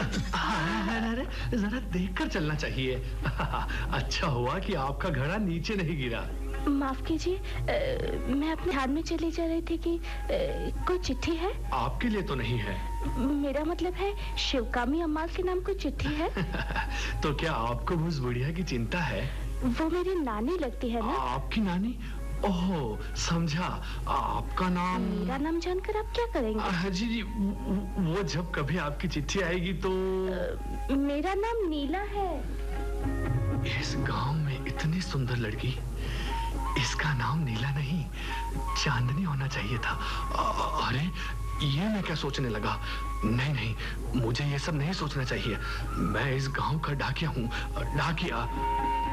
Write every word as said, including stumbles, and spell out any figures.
अरे अरे जरा देखकर चलना चाहिए। अच्छा हुआ कि आपका घड़ा नीचे नहीं गिरा। माफ कीजिए, मैं अपने ध्यान में चली जा रही थी कि आ, कोई चिट्ठी है। आपके लिए तो नहीं है। मेरा मतलब है शिवकामी अम्माल के नाम कोई चिट्ठी है। तो क्या आपको उस बुढ़िया की चिंता है? वो मेरी नानी लगती है ना। आपकी नानी? ओह समझा। आपका नाम? मेरा नाम जानकर आप क्या करेंगे? जी जी, वो जब कभी आपकी चिट्ठी आएगी तो। आ, मेरा नाम नीला है। इस गांव में इतनी सुंदर लड़की, इसका नाम नीला नहीं चांदनी होना चाहिए था। अरे ये मैं क्या सोचने लगा। नहीं नहीं, मुझे ये सब नहीं सोचना चाहिए। मैं इस गांव का डाकिया हूँ, डाकिया।